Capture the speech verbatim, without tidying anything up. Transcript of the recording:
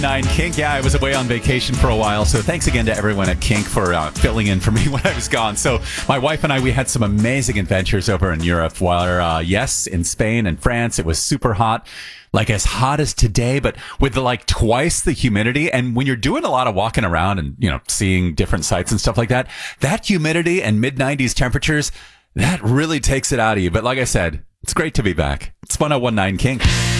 Nine Kink. Yeah, I was away on vacation for a while, so thanks again to everyone at Kink for uh, filling in for me when I was gone. So my wife and I, we had some amazing adventures over in Europe. While, uh, yes, in Spain and France, it was super hot. Like as hot as today, but with the, like twice the humidity. And when you're doing a lot of walking around and, you know, seeing different sights and stuff like that, that humidity and mid nineties temperatures, that really takes it out of you. But like I said, it's great to be back. It's one oh one nine Kink.